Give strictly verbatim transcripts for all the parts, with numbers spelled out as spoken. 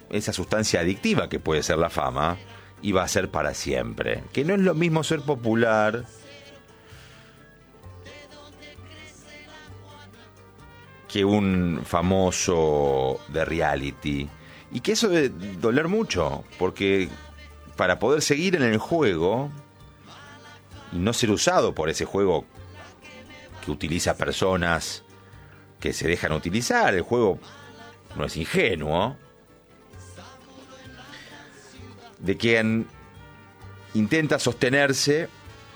esa sustancia adictiva que puede ser la fama, y va a ser para siempre. Que no es lo mismo ser popular que un famoso de reality. Y que eso debe doler mucho, porque para poder seguir en el juego y no ser usado por ese juego que utiliza personas que se dejan utilizar, el juego no es ingenuo, de quien intenta sostenerse.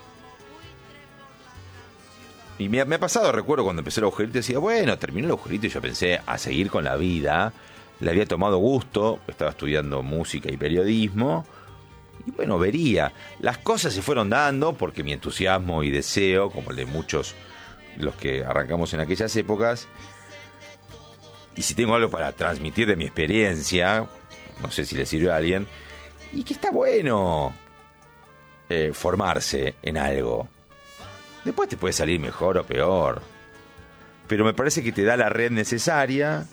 Y me ha, me ha pasado, recuerdo cuando empecé el agujerito, decía, bueno, terminó el agujerito y yo pensé a seguir con la vida. Le había tomado gusto, estaba estudiando música y periodismo, y bueno, vería. Las cosas se fueron dando porque mi entusiasmo y deseo, como el de muchos los que arrancamos en aquellas épocas, y si tengo algo para transmitir de mi experiencia, no sé si le sirve a alguien, y que está bueno eh, formarse en algo. Después te puede salir mejor o peor, pero me parece que te da la red necesaria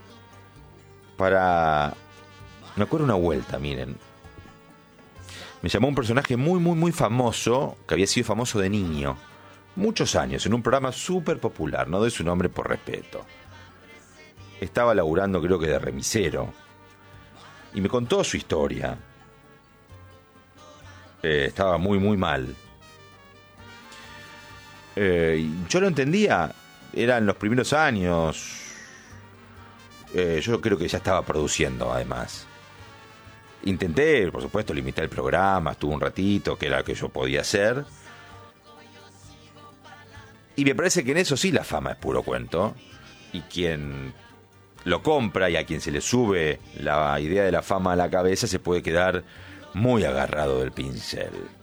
para... Me acuerdo una vuelta, miren. Me llamó un personaje muy, muy, muy famoso, que había sido famoso de niño, muchos años, en un programa súper popular, no doy su nombre por respeto. Estaba laburando, creo que de remisero, y me contó su historia. Eh, estaba muy, muy mal. Eh, yo lo entendía, eran los primeros años. Eh, yo creo que ya estaba produciendo, además. Intenté, por supuesto, limitar el programa, estuve un ratito, que era lo que yo podía hacer. Y me parece que en eso sí la fama es puro cuento. Y quien lo compra y a quien se le sube la idea de la fama a la cabeza se puede quedar muy agarrado del pincel.